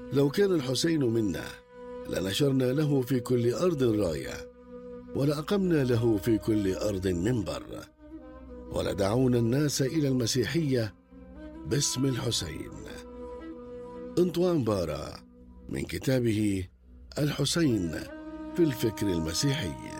لو كان الحسين منا لنشرنا له في كل أرض راية، ولأقمنا له في كل أرض منبر، ولدعونا الناس إلى المسيحية باسم الحسين. أنطوان بارا، من كتابه الحسين في الفكر المسيحي.